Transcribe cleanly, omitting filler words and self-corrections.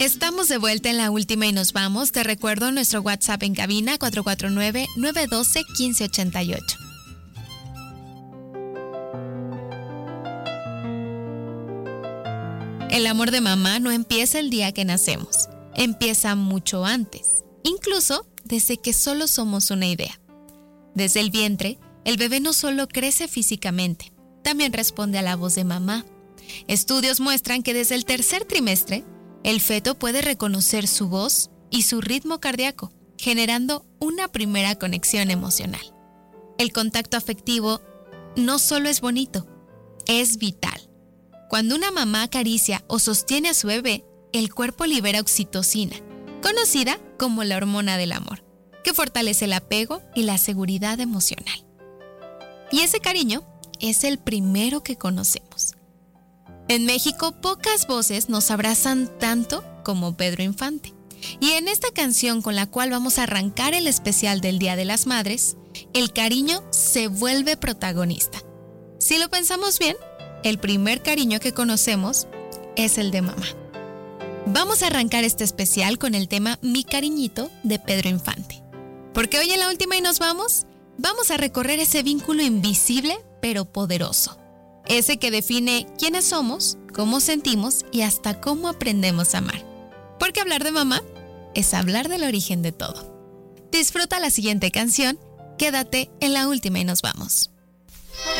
Estamos de vuelta en la última y nos vamos. Te recuerdo nuestro WhatsApp en cabina 449-912-1588. El amor de mamá no empieza el día que nacemos. Empieza mucho antes, incluso desde que solo somos una idea. Desde el vientre, el bebé no solo crece físicamente, también responde a la voz de mamá. Estudios muestran que desde el tercer trimestre, el feto puede reconocer su voz y su ritmo cardíaco, generando una primera conexión emocional. El contacto afectivo no solo es bonito, es vital. Cuando una mamá acaricia o sostiene a su bebé, el cuerpo libera oxitocina, conocida como la hormona del amor, que fortalece el apego y la seguridad emocional. Y ese cariño es el primero que conocemos. En México, pocas voces nos abrazan tanto como Pedro Infante. Y en esta canción con la cual vamos a arrancar el especial del Día de las Madres, el cariño se vuelve protagonista. Si lo pensamos bien, el primer cariño que conocemos es el de mamá. Vamos a arrancar este especial con el tema Mi Cariñito de Pedro Infante. Porque hoy en la última y nos vamos a recorrer ese vínculo invisible pero poderoso. Ese que define quiénes somos, cómo sentimos y hasta cómo aprendemos a amar. Porque hablar de mamá es hablar del origen de todo. Disfruta la siguiente canción. Quédate en la última y nos vamos.